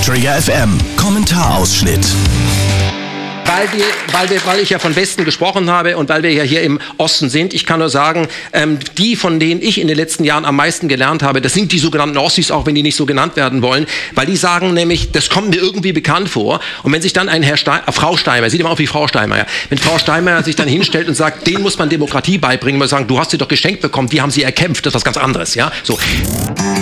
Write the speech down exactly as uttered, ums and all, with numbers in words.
Trigger F M, Kommentarausschnitt. Weil, wir, weil, wir, weil ich ja von Westen gesprochen habe und weil wir ja hier im Osten sind, ich kann nur sagen, ähm, die, von denen ich in den letzten Jahren am meisten gelernt habe, das sind die sogenannten Ossis, auch wenn die nicht so genannt werden wollen, weil die sagen nämlich, das kommt mir irgendwie bekannt vor. Und wenn sich dann ein Herr Stein, äh, Frau Steinmeier, sieht immer aus wie Frau Steinmeier, wenn Frau Steinmeier sich dann hinstellt und sagt, denen muss man Demokratie beibringen, muss man sagen, du hast sie doch geschenkt bekommen, die haben sie erkämpft, das ist was ganz anderes. Ja? So.